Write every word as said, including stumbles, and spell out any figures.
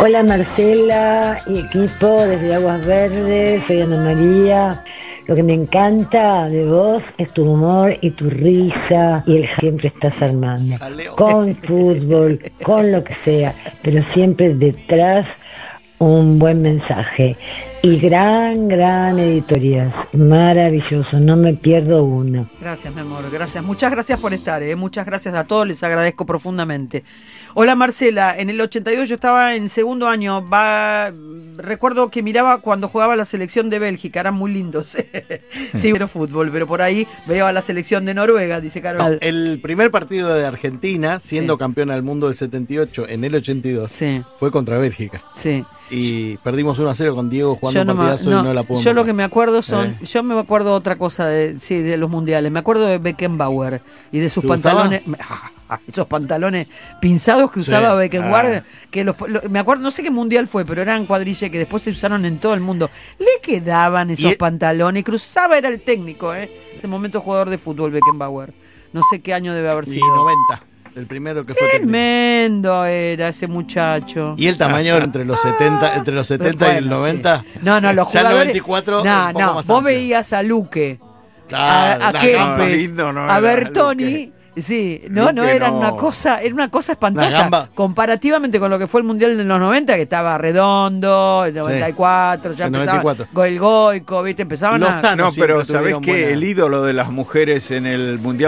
Hola Marcela y equipo desde Aguas Verdes, soy Ana María. Lo que me encanta de vos es tu humor y tu risa y el siempre estás armando. Con fútbol, con lo que sea, pero siempre detrás un buen mensaje. Y gran, gran editorial. Maravilloso, no me pierdo uno. Gracias, mi amor, gracias. Muchas gracias por estar, ¿eh? Muchas gracias a todos, les agradezco profundamente. Hola Marcela, en el ochenta y dos yo estaba en segundo año. Va... Recuerdo que miraba cuando jugaba la selección de Bélgica, eran muy lindos. Sí, pero fútbol, pero por ahí veía la selección de Noruega, dice Carol. No, el primer partido de Argentina, siendo Sí. campeona del mundo del setenta y ocho, en el ochenta y dos, Sí. fue contra Bélgica. Sí. Y perdimos uno a cero con Diego jugando Yo no, un me, partidazo no, y no la puedo yo lo mover. que me acuerdo son, ¿Eh? yo me acuerdo otra cosa de, sí, de los mundiales. Me acuerdo de Beckenbauer y de sus ¿Te gustaba? pantalones, esos pantalones pinzados que Sí. usaba Beckenbauer, Ah. que los, lo- me acuerdo, no sé qué mundial fue, pero eran cuadrillas que después se usaron en todo el mundo. Le quedaban esos Y- pantalones, cruzaba, era el técnico, ¿eh? Ese momento jugador de fútbol Beckenbauer. No sé qué año debe haber Y sido. noventa, el primero que fue técnico. Tremendo era ese muchacho. Y el tamaño entre los setenta, entre los setenta y el Bueno, noventa. sí. No, no, los ya el jugadores. noventa y cuatro no, un poco no, más vos amplio. veías a Luque, Claro, a, a la Kempes, gamba. lindo no a era Bertoni. Luque. Sí, no, no Luque era no. una cosa, era una cosa espantosa. Una gamba. Comparativamente con lo que fue el Mundial de los noventa, que estaba Redondo, el noventa y cuatro, ya El empezaba noventa y cuatro. Goil Goico, ¿viste? Empezaban Los a. Thanos No, pero siempre ¿sabés tuvieron qué? buena- El ídolo de las mujeres en el Mundial